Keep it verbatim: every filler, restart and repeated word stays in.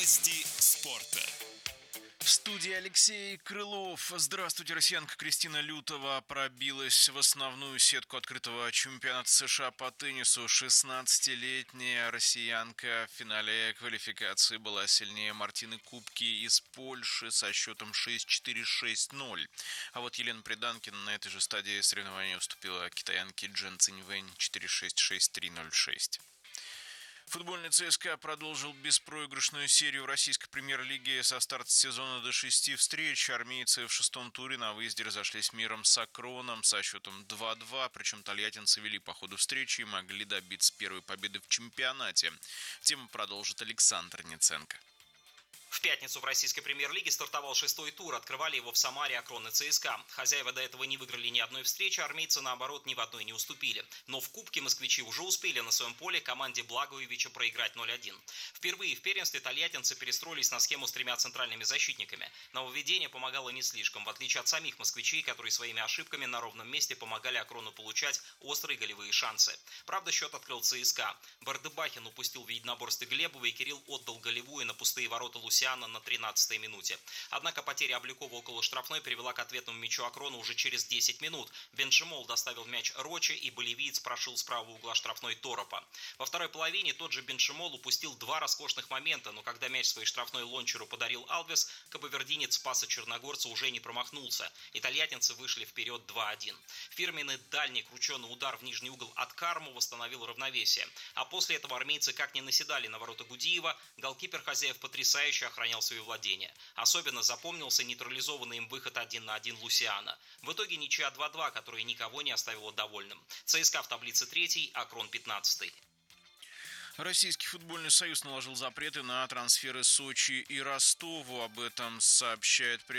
Новости спорта. В студии Алексей Крылов. Здравствуйте, россиянка Кристина Лютова пробилась в основную сетку открытого чемпионата США по теннису. шестнадцатилетняя россиянка в финале квалификации была сильнее Мартины Кубки из Польши со счетом шесть-четыре, шесть-ноль. А вот Елена Приданкина на этой же стадии соревнования уступила китаянке Джен Циньвэнь четыре-шесть, шесть-три, ноль-шесть. Футбольный ЦСКА продолжил беспроигрышную серию в российской премьер-лиге со старта сезона до шести встреч. Армейцы в шестом туре на выезде разошлись миром с Акроном со счетом два-два, причем тольяттинцы вели по ходу встречи и могли добиться первой победы в чемпионате. Тему продолжит Александр Ниценко. В пятницу в российской премьер-лиге стартовал шестой тур, открывали его в Самаре Акрон и ЦСКА. Хозяева до этого не выиграли ни одной встречи, армейцы, наоборот, ни в одной не уступили. Но в Кубке москвичи уже успели на своем поле команде Благоевича проиграть ноль-один. Впервые в первенстве тольяттинцы перестроились на схему с тремя центральными защитниками. Нововведение помогало не слишком, в отличие от самих москвичей, которые своими ошибками на ровном месте помогали Акрону получать острые голевые шансы. Правда, счет открыл ЦСКА. Бардыбахин упустил в единоборстве Глебова, и Кирилл отдал голевую на пустые ворота Лусиана на тринадцатой минуте. Однако потеря Облякова около штрафной привела к ответному мячу Акрона уже через десять минут. Беншимол доставил мяч Роче, и боливиец прошил с правого угла штрафной Торопа. Во второй половине тот же Беншимол упустил два роскошных момента, но когда мяч своей штрафной Лончеру подарил Алвес, кабавердинец паса черногорца уже не промахнулся. И тольяттинцы вышли вперед два-один. Фирменный дальний крученый удар в нижний угол от Карму восстановил равновесие. А после этого армейцы как ни наседали на ворота Гудиева, голкипер хозяев потрясающе охранял свои владения. Особенно запомнился нейтрализованный им выход один на один Лусиана. В итоге ничья два-два, которая никого не оставила довольным. ЦСКА в таблице третий, Акрон пятнадцатый. Российский футбольный союз наложил запреты на трансферы Сочи и Ростову. Об этом сообщает пресс